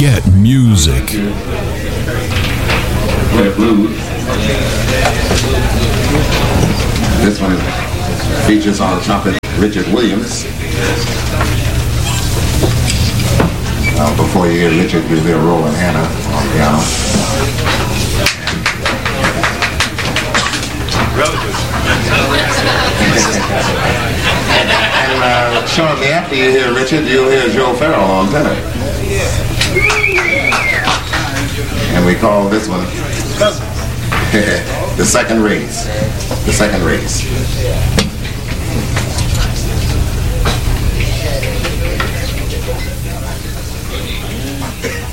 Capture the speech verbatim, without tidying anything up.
Get music. Play blues. This one features on trumpet Richard Williams. Uh, before you hear Richard, you hear Roland Hanna on piano. And uh, shortly after you hear Richard, you'll hear Joe Farrell on tenor. And we call this one the second race. The second race.